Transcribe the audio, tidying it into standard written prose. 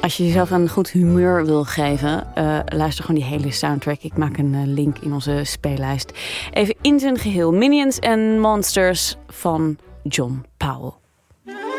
Als je jezelf een goed humeur wil geven, luister gewoon die hele soundtrack. Ik maak een link in onze speellijst. Even in zijn geheel. Minions and Monsters van John Powell.